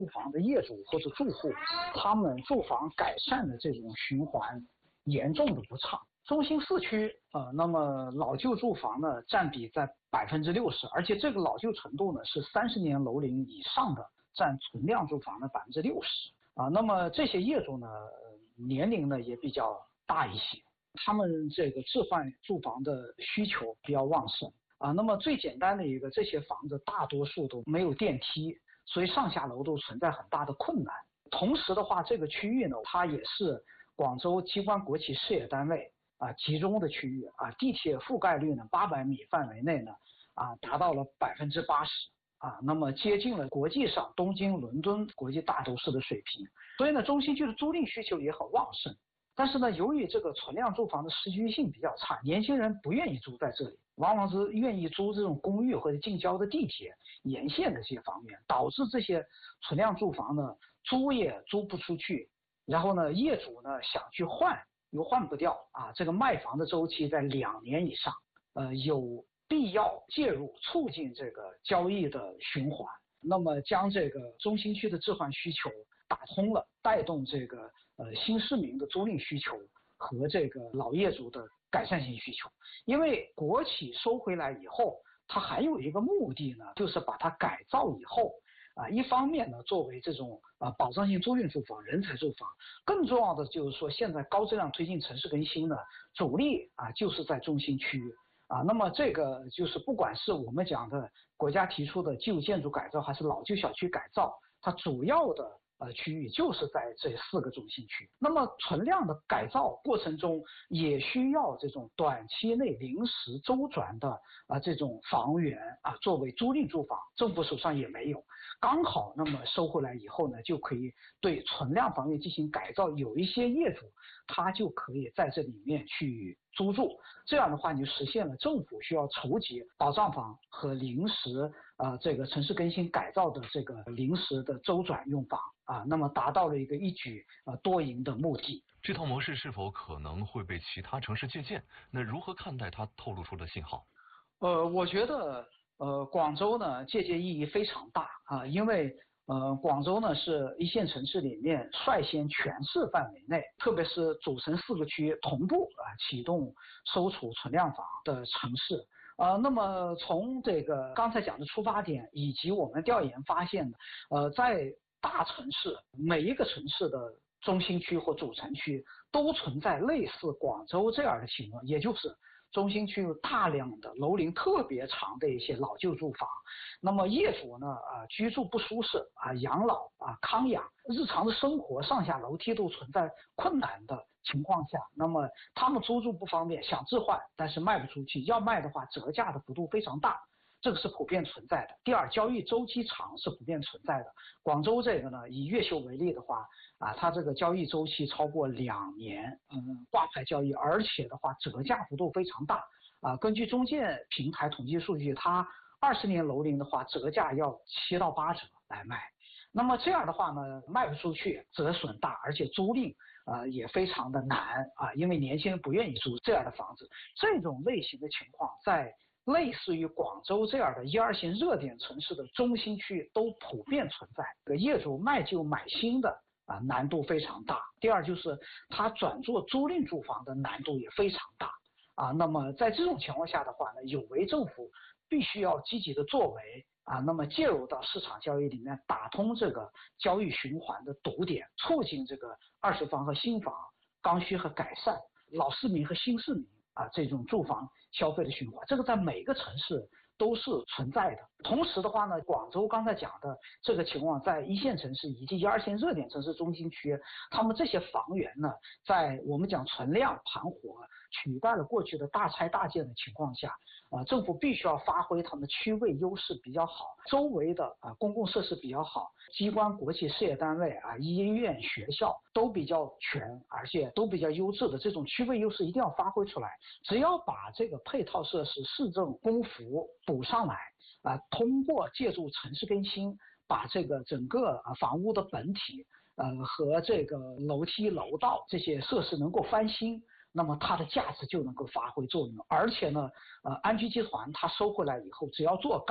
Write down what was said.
住房的业主或者住户，他们住房改善的这种循环严重的不畅。中心4区那么老旧住房呢占比在60%，而且这个老旧程度呢是30年楼龄以上的占存量住房的60%那么这些业主呢年龄呢也比较大一些，他们这个置换住房的需求比较旺盛那么最简单的一个，这些房子大多数都没有电梯，所以上下楼都存在很大的困难。同时的话，这个区域呢，它也是广州机关国企事业单位集中的区域地铁覆盖率呢800米范围内呢达到了80%那么接近了国际上东京、伦敦国际大都市的水平。所以呢，中心区的租赁需求也很旺盛。但是呢，由于这个存量住房的适居性比较差，年轻人不愿意住在这里，往往是愿意租这种公寓或者近郊的地铁沿线的这些房源，导致这些存量住房呢租也租不出去，然后呢业主呢想去换又换不掉这个卖房的周期在2年以上，有必要介入促进这个交易的循环，那么将这个中心区的置换需求打通了，带动这个新市民的租赁需求和这个老业主的改善性需求。因为国企收回来以后，它还有一个目的呢，就是把它改造以后一方面呢作为这种保障性租赁住房、人才住房，更重要的就是说现在高质量推进城市更新呢，主力就是在中心区那么这个就是不管是我们讲的国家提出的旧建筑改造还是老旧小区改造，它主要的区域就是在这4个中心区。那么存量的改造过程中也需要这种短期内临时周转的这种房源作为租赁住房，政府手上也没有，刚好那么收回来以后呢，就可以对存量房源进行改造，有一些业主他就可以在这里面去租住，这样的话你就实现了政府需要筹集保障房和临时这个城市更新改造的这个临时的周转用房那么达到了一个一举多赢的目的。 这套模式是否可能会被其他城市借鉴？那如何看待它透露出的信号？ 我觉得广州呢借鉴意义非常大因为广州呢是一线城市里面率先全市范围内，特别是主城4个区同步启动收储存量房的城市那么从这个刚才讲的出发点以及我们调研发现在大城市每一个城市的中心区或主城区都存在类似广州这样的情况，也就是中心区有大量的楼龄特别长的一些老旧住房，那么业主呢居住不舒适养老康养，日常的生活上下楼梯都存在困难的情况下，那么他们租住不方便，想置换但是卖不出去，要卖的话折价的幅度非常大，这个是普遍存在的。第二，交易周期长是普遍存在的。广州这个呢，以越秀为例的话它这个交易周期超过2年挂牌交易，而且的话折价幅度非常大根据中介平台统计数据，它20年楼龄的话折价要7到8折来卖，那么这样的话呢卖不出去，折损大，而且租赁也非常的难因为年轻人不愿意租这样的房子。这种类型的情况在类似于广州这样的1、2线热点城市的中心区都普遍存在，业主卖旧买新的难度非常大。第二就是他转做租赁住房的难度也非常大那么在这种情况下的话呢，有为政府必须要积极的作为那么介入到市场交易里面，打通这个交易循环的堵点，促进这个二手房和新房刚需和改善，老市民和新市民这种住房消费的循环，这个在每个城市都是存在的。同时的话呢，广州刚才讲的这个情况，在1线城市以及1、2线热点城市中心区，他们这些房源呢，在我们讲存量盘活取代了过去的大拆大建的情况下政府必须要发挥他们的区位优势比较好，周围的公共设施比较好，机关国企事业单位医院学校都比较全，而且都比较优质的这种区位优势一定要发挥出来。只要把这个配套设施、市政公服补上来通过借助城市更新，把这个整个房屋的本体和这个楼梯楼道这些设施能够翻新，那么它的价值就能够发挥作用。而且呢安居集团它收回来以后，只要做